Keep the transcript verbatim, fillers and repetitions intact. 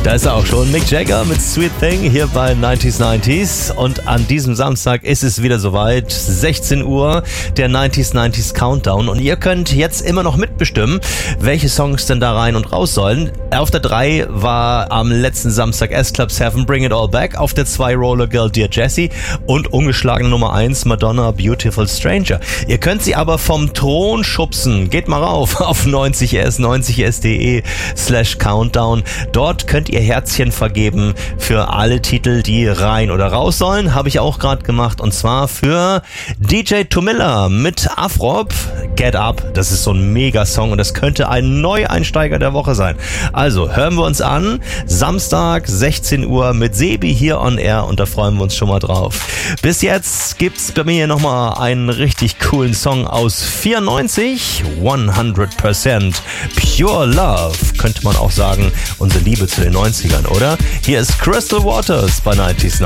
Da ist er auch schon, Mick Jagger mit Sweet Thing hier bei neunzig neunzig. Und an diesem Samstag ist es wieder soweit, sechzehn Uhr, der neunzig neunzig Countdown. Und ihr könnt jetzt immer noch mitbestimmen, welche Songs denn da rein und raus sollen. Auf der drei war am letzten Samstag S-Club sieben, Bring It All Back. Auf der zwei Roller Girl, Dear Jessie. Und ungeschlagene Nummer eins, Madonna, Beautiful Stranger. Ihr könnt sie aber vom Thron schubsen. Geht mal rauf auf neunzig s, neunzig s punkt de slash Countdown. Dort könnt ihr Herzchen vergeben für alle Titel, die rein oder raus sollen. Habe ich auch gerade gemacht. Und zwar für D J Tomilla mit Afrop, Get Up. Das ist so ein Mega-Song und das könnte ein Neueinsteiger der Woche sein. Also hören wir uns an. Samstag, sechzehn Uhr mit Sebi hier on Air und da freuen wir uns schon mal drauf. Bis jetzt gibt's bei mir nochmal einen richtig coolen Song aus vierundneunzig. hundert Prozent Pure Love, könnte man auch sagen. Unsere Liebe zu den neunzigern, oder? Hier ist Crystal Waters bei neunzig neunzig.